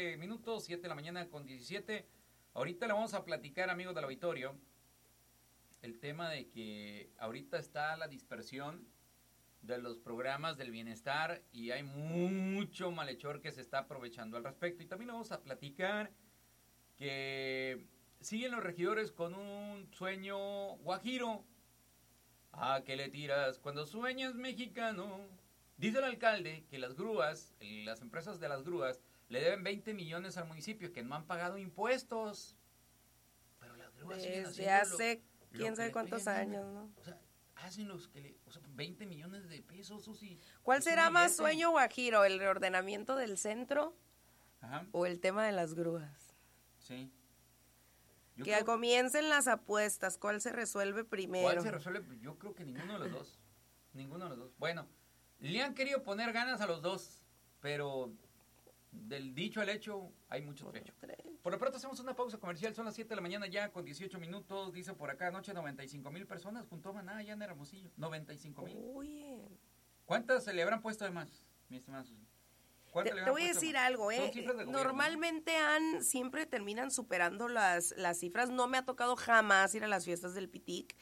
17 minutos, 7 de la mañana con 17. Ahorita le vamos a platicar, amigos del auditorio, el tema de que ahorita está la dispersión de los programas del bienestar y hay mucho malhechor que se está aprovechando al respecto. Y también vamos a platicar que siguen los regidores con un sueño guajiro. ¿A qué le tiras cuando sueñas, mexicano? Dice el alcalde que las grúas, las empresas de las grúas, le deben 20 millones al municipio, que no han pagado impuestos. Pero las grúas desde hace quién sabe cuántos años, ¿no? O sea, hacen los que le... O sea, 20 millones de pesos, Susi. ¿Cuál será más sueño guajiro? ¿El reordenamiento del centro o el tema de las grúas? Sí. Que comiencen las apuestas. ¿Cuál se resuelve primero? ¿Cuál se resuelve? Yo creo que ninguno de los dos. Ninguno de los dos. Bueno, le han querido poner ganas a los dos, pero del dicho al hecho hay mucho trecho. Por lo pronto hacemos una pausa comercial. Son las 7 de la mañana ya con 18 minutos. Dice por acá anoche 95,000 personas junto a Maná allá en Hermosillo. 95,000. Oye. ¿Cuántas se le habrán puesto de más, mi estimada Susi? Te voy a decir algo, normalmente siempre terminan superando las cifras. No me ha tocado jamás ir a las fiestas del Pitic,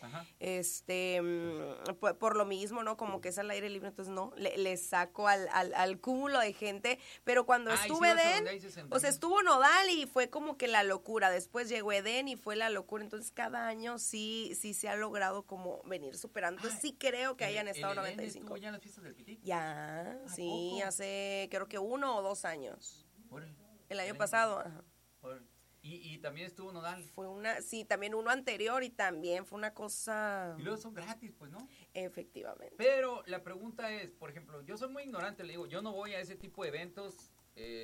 por lo mismo, ¿no? Como que es al aire libre, entonces no, le saco al cúmulo de gente, pero cuando estuve Eden, o sea, estuvo Nodal y fue como que la locura, después llegó Eden y fue la locura, entonces cada año sí se ha logrado como venir superando, entonces sí creo que hayan estado 95. ¿Estuvo ya en las fiestas del Pitic? Ya, sí, hace creo que 1 o 2 años. El año pasado. Y también estuvo Nodal. Sí, también uno anterior y también fue una cosa... Y luego son gratis, pues, ¿no? Efectivamente. Pero la pregunta es, por ejemplo, yo soy muy ignorante, le digo, yo no voy a ese tipo de eventos,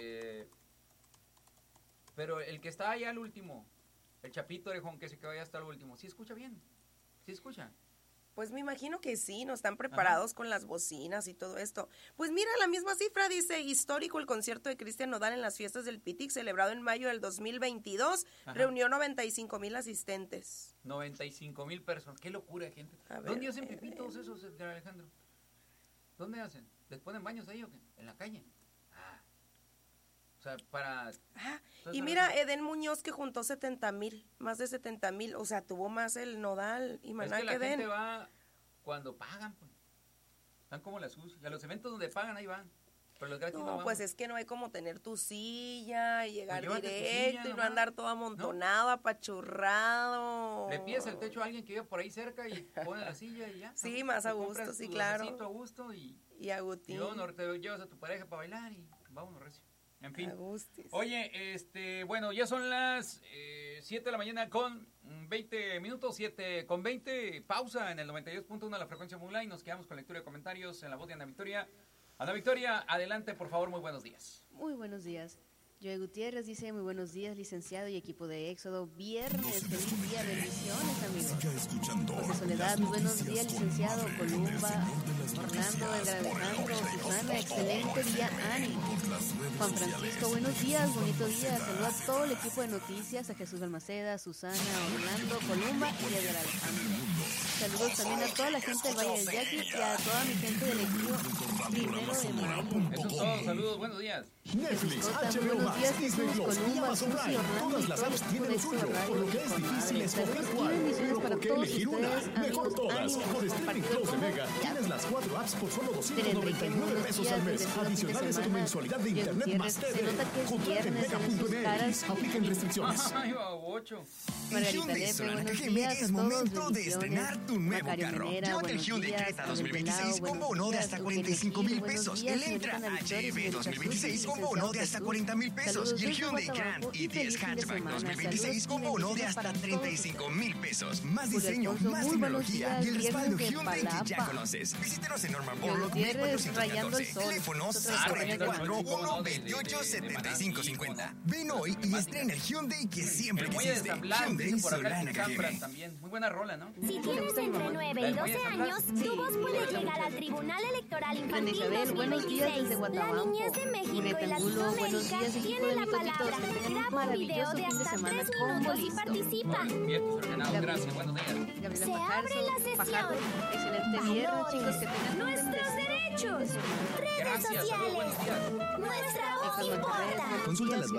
pero el que está allá al último, el Chapito Orejón, que se quedó allá hasta el último, ¿sí escucha bien? ¿Sí escucha? Pues me imagino que sí, no están preparados con las bocinas y todo esto. Pues mira, la misma cifra dice, histórico el concierto de Cristian Nodal en las fiestas del Pitic, celebrado en mayo del 2022, reunió 95,000 asistentes. 95,000 personas, qué locura, gente. ¿Dónde hacen pipitos esos, Alejandro? ¿Dónde hacen? ¿Les ponen baños ahí o qué? ¿En la calle? O sea, para... y mira, Eden Muñoz que juntó 70,000, más de 70,000, o sea, tuvo más el Nodal y Maná que Eden. Es que la gente va cuando pagan, pues. Están como las SUS, y a los eventos donde pagan ahí van. Pero los gratis no pues es que no hay como tener tu silla y llegar directo y no andar todo amontonado, apachurrado. Le pides el techo a alguien que vive por ahí cerca y pone la silla y ya. Sí, más a gusto, sí, claro. A gusto y agutín. Y luego te llevas a tu pareja para bailar y vámonos recio. En fin. Oye, bueno, ya son las 7 de la mañana con 20 minutos, 7 con 20. Pausa en el 92.1 de la frecuencia modulada y nos quedamos con lectura de comentarios en la voz de Ana Victoria. Ana Victoria, adelante, por favor, muy buenos días. Muy buenos días. Joe Gutiérrez dice, muy buenos días, licenciado y equipo de Éxodo. Viernes, feliz día, bendiciones, amigos. José Soledad, muy buenos días, licenciado. Columba, Orlando, Edgar Alejandro, Susana, excelente día, Ani. Juan Francisco, buenos días, bonito día. Saludo a todo el equipo de noticias, a Jesús Balmaceda, a Susana, a Orlando, Columba y a Edgar Alejandro. Saludos también a toda la gente del Valle del Yaqui y a toda mi gente del equipo 1 de mayo. Eso es todo, saludos, buenos días. Netflix, HBO Max, Disney Plus y Amazon Prime. Todas las apps tienen lo suyo, por lo que es difícil escoger cuál. Pero porque elegir una, mejor todas. Por Streaming Plus de Mega tienes las 4 apps por solo 299 pesos al mes. Adicionales a tu mensualidad de internet más TV. Contrata en Mega.mx. Apliquen restricciones. En Hyundai Sonata KGM es momento de estrenar tu nuevo carro. Llévate el Hyundai Creta 2026 con bono de hasta 45,000 pesos. El Elantra HEV 2026 con bono de hasta 40,000 pesos. Y el Hyundai Grand i10 Hatchback 2026 con bono de hasta 35,000 pesos. Más diseño, más tecnología y el respaldo Hyundai que ya conoces. Visítenos en Norman Borlaug 1414. Teléfono 644-128-7550. Ven hoy y estrena el Hyundai que siempre quisiste. Hyundai Solana KGM. También, muy buena rola, ¿no? Si tienes entre 9 y 12 años, tu voz puede llegar al Tribunal Electoral Infantil 2026. La Niñez de México y Latinoamérica tiene la palabra. Graba un video de hasta 3 minutos y participa. Gracias, buenos días. Se abre la sesión. Excelente viernes, chicos, que tengan nuestros derechos, redes sociales. Nuestra voz importa. Consulta las